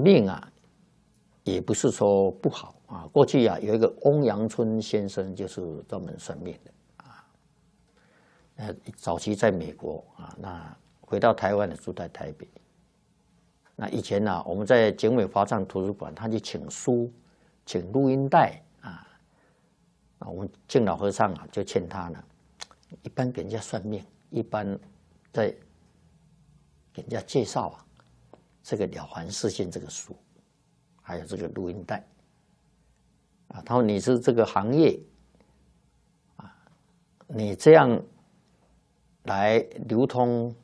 命啊，也不是说不好啊。过去啊，有一个翁阳春先生就是专门算命的啊。早期在美国啊，那回到台湾的住在台北。那以前呢，我们在景美华藏图书馆，他去请书、请录音带啊。我们敬老和尚啊，就劝他呢，一般给人家算命，一般在给人家介绍啊，这个《了凡四训》这个书，还有这个录音带啊。他说你是这个行业啊，你这样来流通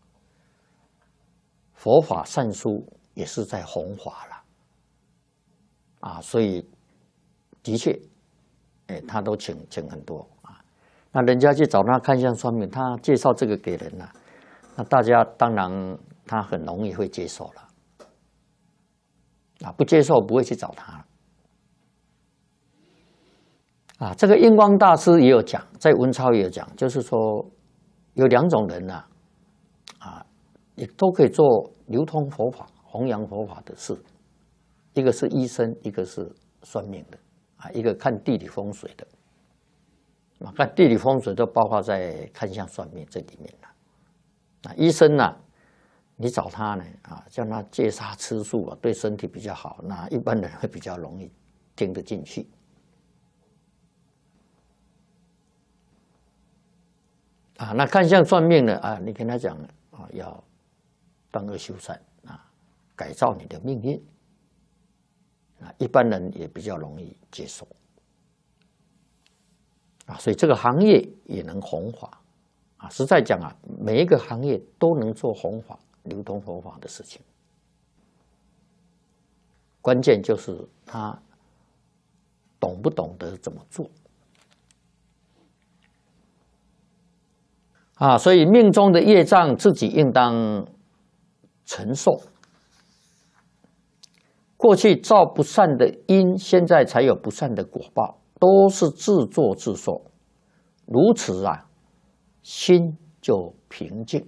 佛法善书，也是在弘法了啊。所以的确，他都请很多啊。那人家去找他看相算命，他介绍这个给人了，那大家当然他很容易会接受了啊，不接受不会去找他了啊。这个印光大师也有讲，在文钞也有讲，就是说有两种人呐啊，也都可以做流通佛法、弘扬佛法的事，一个是医生，一个是算命的啊，一个看地理风水的啊，看地理风水都包括在看相算命这里面了。啊，医生呢，你找他呢啊，叫他戒杀吃素啊，对身体比较好，那一般人会比较容易听得进去。啊，那看相算命呢啊，你跟他讲啊，要断恶修善啊，改造你的命运啊，一般人也比较容易接受啊，所以这个行业也能弘法啊。实在讲啊，每一个行业都能做弘法、流通佛法的事情，关键就是他懂不懂得怎么做啊。所以命中的业障自己应当承受。过去造不善的因，现在才有不善的果报，都是自作自受。如此啊，心就平静，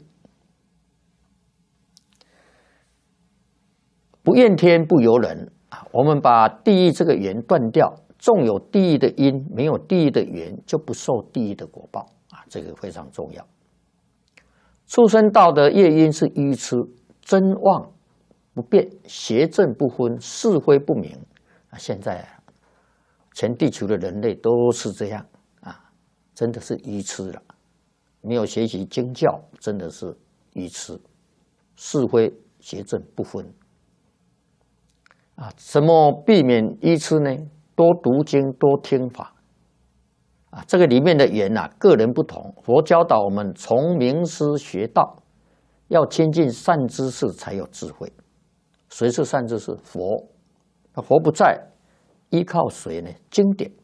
不怨天不尤人啊。我们把地狱这个缘断掉，纵有地狱的因，没有地狱的缘，就不受地狱的果报啊。这个非常重要。畜生道的业因是愚痴、真妄不变、邪正不分、是非不明啊。现在全地球的人类都是这样啊，真的是愚痴了。没有学习经教，真的是愚痴，是非邪正不分啊。怎么避免愚痴呢？多读经，多听法啊。这个里面的缘啊，个人不同。佛教导我们从名师学道，要亲近善知识才有智慧。谁是善知识？佛。那佛不在，依靠谁呢？经典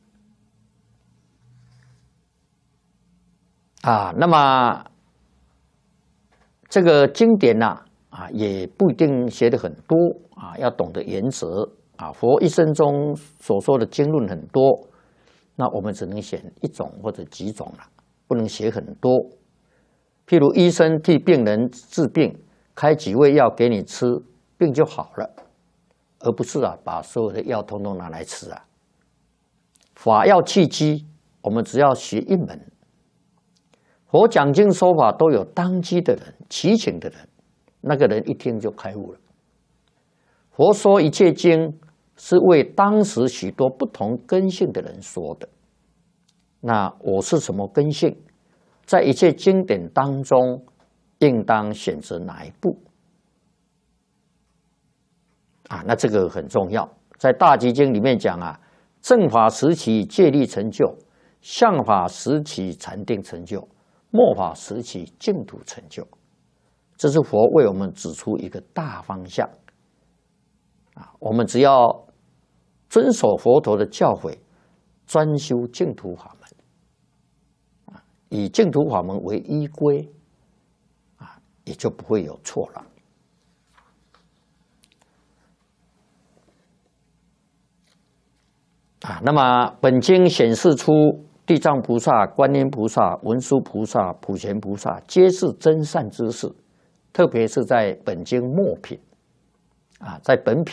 啊。那么这个经典啊，也不一定学得很多啊，要懂得原则啊。佛一生中所说的经论很多，那我们只能选一种或者几种了，不能写很多。譬如医生替病人治病，开几味药给你吃，病就好了，而不是啊把所有的药统统拿来吃啊。法要契机，我们只要学一门。佛讲经说法都有当机的人、祈请的人，那个人一听就开悟了。佛说一切经是为当时许多不同根性的人说的。那我是什么根性？在一切经典当中，应当选择哪一部？啊，那这个很重要。在大集经里面讲啊，正法时期戒律成就，相法时期禅定成就，末法时期净土成就。这是佛为我们指出一个大方向啊。我们只要遵守佛陀的教诲，专修净土法门啊，以净土法门为依归啊，也就不会有错了。啊，那么本经显示出地藏菩萨、观音菩萨、文殊菩萨、普贤菩萨皆是真善之士，特别是在本经末品在本品